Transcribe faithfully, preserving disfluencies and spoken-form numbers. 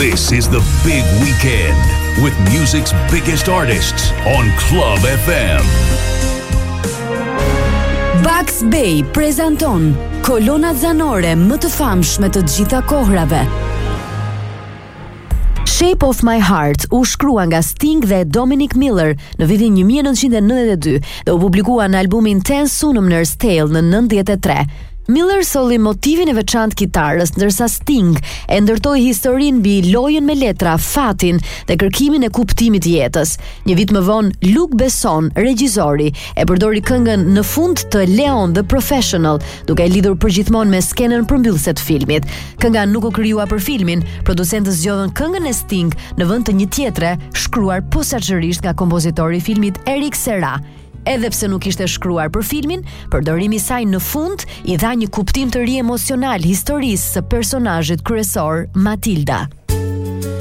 This is the big weekend with music's biggest artists on Club F M. Bugs Bay prezanton kolonat zanore më të famshme të gjitha kohrave. Shape of My Heart u shkrua nga Sting dhe Dominic Miller në vitin nineteen ninety-two dhe u publikua në albumin Ten Sumner's Tale në nëntëdhjetë e tre. Miller solli motivin e veçantë kitarës, ndërsa Sting e ndërtoi historinë mbi lojën me letra, fatin dhe kërkimin e kuptimit të jetës. Një vit më vonë, Luc Besson, regjizori, e përdori këngën në fund të Leon the Professional, duke e lidhur përgjithmonë me skenën përmbyllëse të filmit. Kënga nuk u krijuar për filmin, producentët zgjodhen këngën e Sting në vend të një tjetre shkruar posaçërisht nga kompozitori i filmit Eric Serra. Edhe pse nuk ishte shkruar për filmin, përdorimi i saj në fund i dha një kuptim të ri emocional historisë së personazhit kryesor Matilda.